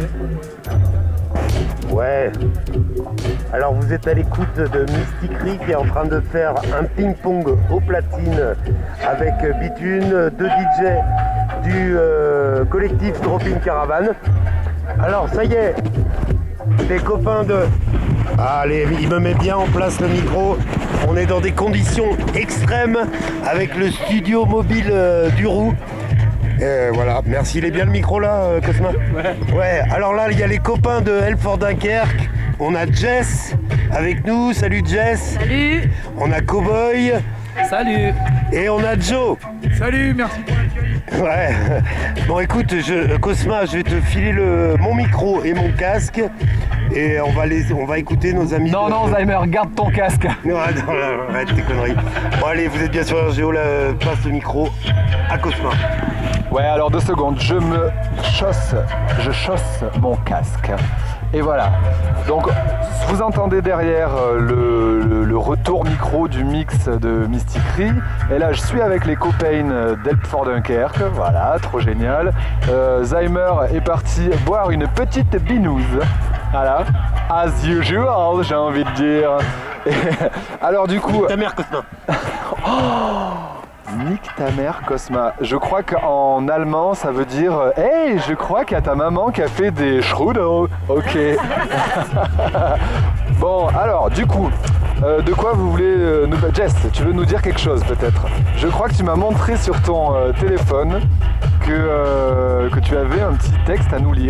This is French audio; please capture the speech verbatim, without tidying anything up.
Ouais. Alors vous êtes à l'écoute de Mystiquerie qui est en train de faire un ping-pong au platine avec Bithune, deux D J du euh, collectif Dropping Caravan. Alors ça y est, les copains de... Allez, il me met bien en place le micro. On est dans des conditions extrêmes avec le studio mobile euh, du Roux. Euh, voilà, merci, il est bien le micro là, euh, Cosma. Ouais. Ouais, alors là, il y a les copains de Help for Dunkerque. On a Jess avec nous, salut Jess. Salut. On a Cowboy. Salut. Et on a Joe. Salut, merci pour l'accueil. Ouais. Bon, écoute, je, Cosma, je vais te filer le, mon micro et mon casque. Et on va, les, on va écouter nos amis. Non, de... non, Zaimer, garde ton casque. Non, non, non, arrête tes conneries. Bon, allez, vous êtes bien sur R G O, là, passe le micro à Cosma. Ouais, alors deux secondes, je me chausse, je chausse mon casque. Et voilà. Donc, vous entendez derrière le, le, le retour micro du mix de Mystiquerie. Et là, je suis avec les copains d'Help for Dunkerque. Voilà, trop génial. Euh, Zaimer est parti boire une petite binouze. Voilà. As usual, j'ai envie de dire. Et, alors, du coup. Ta mère, Cosma. Oh, nique ta mère, Cosma. Je crois qu'en allemand, ça veut dire « Hey, je crois qu'il y a ta maman qui a fait des Schrudel. » Ok. Bon, alors, du coup, euh, de quoi vous voulez euh, nous... Jess, tu veux nous dire quelque chose, peut-être? Je crois que tu m'as montré sur ton euh, téléphone que, euh, que tu avais un petit texte à nous lire.